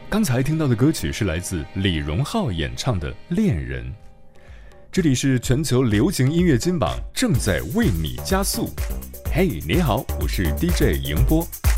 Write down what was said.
刚才听到的歌曲是来自李荣浩演唱的《恋人》。这里是全球流行音乐金榜，正在为你加速。嘿，你好，我是 DJ 迎波。